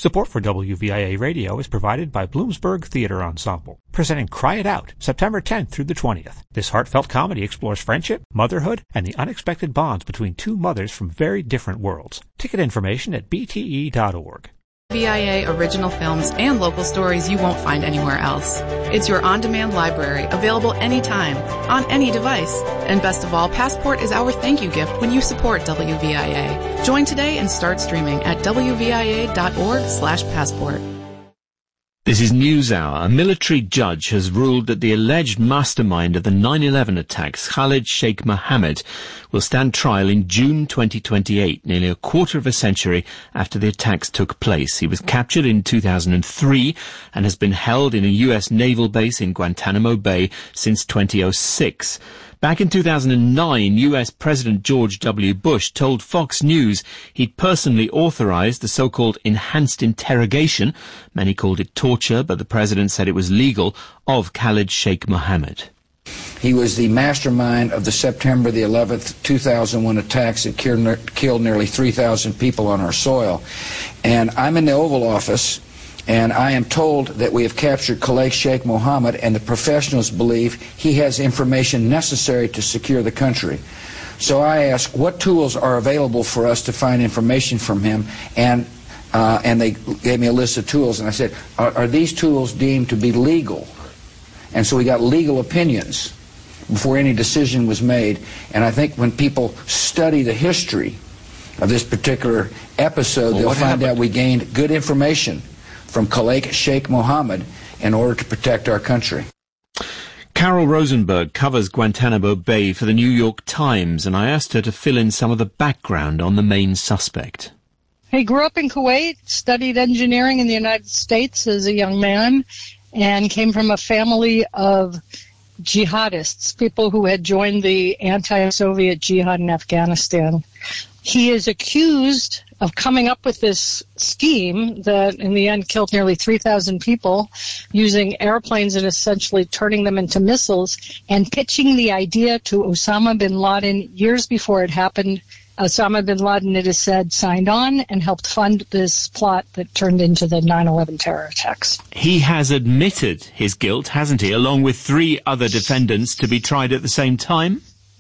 Support for WVIA Radio is provided by Bloomsburg Theater Ensemble, presenting Cry It Out, September 10th through the 20th. This heartfelt comedy explores friendship, motherhood, and the unexpected bonds between two mothers from very different worlds. Ticket information at bte.org. VIA original films and local stories you won't find anywhere else. It's your on-demand library, available anytime, on any device. And best of all, Passport is our thank you gift when you support WVIA. Join today and start streaming at wvia.org/passport. This is NewsHour. A military judge has ruled that the alleged mastermind of the 9/11 attacks, Khalid Sheikh Mohammed, will stand trial in June 2028, nearly a quarter of a century after the attacks took place. He was captured in 2003 and has been held in a U.S. naval base in Guantanamo Bay since 2006. Back in 2009, U.S. President George W. Bush told Fox News he'd personally authorized the so-called enhanced interrogation, many called it torture, but the president said it was legal, of Khalid Sheikh Mohammed. He was the mastermind of the September the 11th, 2001 attacks that killed nearly 3,000 people on our soil. And I'm in the Oval Office, and I am told that we have captured Khalid Sheikh Mohammed, and the professionals believe he has information necessary to secure the country. So I asked, what tools are available for us to find information from him? And they gave me a list of tools, and I said, are these tools deemed to be legal? And so we got legal opinions before any decision was made. And I think when people study the history of this particular episode, they'll find out we gained good information from Khalid Sheikh Mohammed in order to protect our country. Carol Rosenberg covers Guantanamo Bay for the New York Times, and I asked her to fill in some of the background on the main suspect. He grew up in Kuwait, studied engineering in the United States as a young man, and came from a family of jihadists, people who had joined the anti-Soviet jihad in Afghanistan. He is accused of coming up with this scheme that in the end killed nearly 3,000 people, using airplanes and essentially turning them into missiles, and pitching the idea to Osama bin Laden years before it happened. Osama bin Laden, it is said, signed on and helped fund this plot that turned into the 9/11 terror attacks. He has admitted his guilt, hasn't he, along with 3 other defendants to be tried at the same time?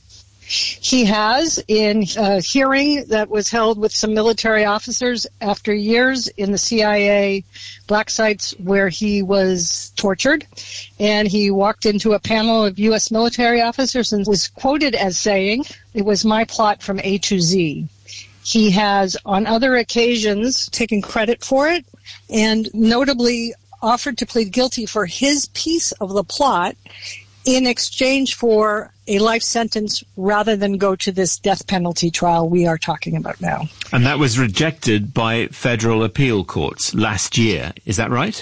He has, in a hearing that was held with some military officers after years in the CIA black sites where he was tortured. And he walked into a panel of U.S. military officers and was quoted as saying, "It was my plot from A to Z." He has, on other occasions, taken credit for it and notably offered to plead guilty for his piece of the plot in exchange for a life sentence rather than go to this death penalty trial we are talking about now. And that was rejected by federal appeal courts last year. Is that right?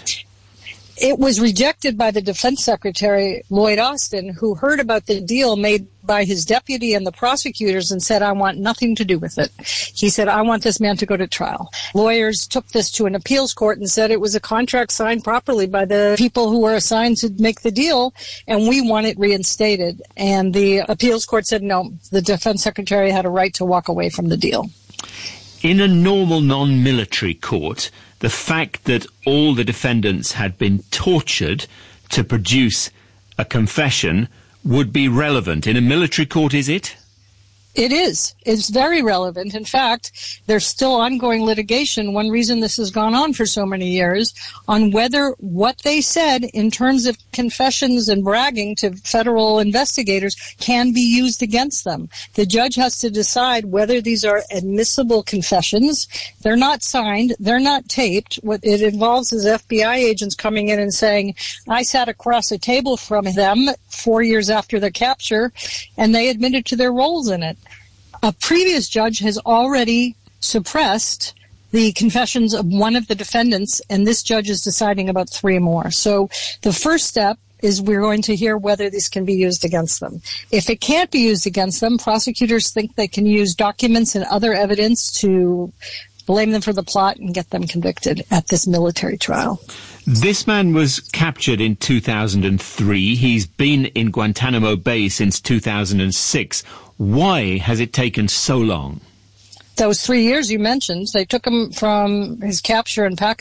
It was rejected by the Defense Secretary, Lloyd Austin, who heard about the deal made by his deputy and the prosecutors and said, "I want nothing to do with it." He said, "I want this man to go to trial." Lawyers took this to an appeals court and said it was a contract signed properly by the people who were assigned to make the deal, and we want it reinstated. And the appeals court said, no, the Defense Secretary had a right to walk away from the deal. In a normal non-military court, the fact that all the defendants had been tortured to produce a confession would be relevant. In a military court, is it? It is. It's very relevant. In fact, there's still ongoing litigation. One reason this has gone on for so many years on whether what they said in terms of confessions and bragging to federal investigators can be used against them. The judge has to decide whether these are admissible confessions. They're not signed. They're not taped. What it involves is FBI agents coming in and saying, "I sat across a table from them 4 years after their capture, and they admitted to their roles in it." A previous judge has already suppressed the confessions of one of the defendants, and this judge is deciding about 3 more. So the first step is we're going to hear whether these can be used against them. If it can't be used against them, prosecutors think they can use documents and other evidence to blame them for the plot and get them convicted at this military trial. This man was captured in 2003. He's been in Guantanamo Bay since 2006. Why has it taken so long? Those 3 years you mentioned, they took him from his capture in Pakistan